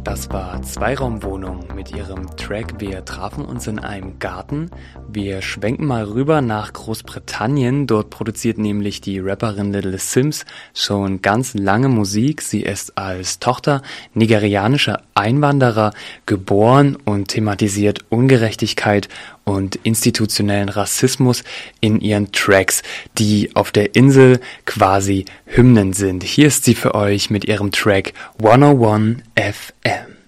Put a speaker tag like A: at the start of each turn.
A: Das war Zweiraumwohnung mit ihrem Track Wir trafen uns in einem Garten. Wir schwenken mal rüber nach Großbritannien. Dort produziert nämlich die Rapperin Little Simz schon ganz lange Musik. Sie ist als Tochter nigerianischer Einwanderer geboren und thematisiert Ungerechtigkeit und institutionellen Rassismus in ihren Tracks, die auf der Insel quasi Hymnen sind. Hier ist sie für euch mit ihrem Track 101 FM.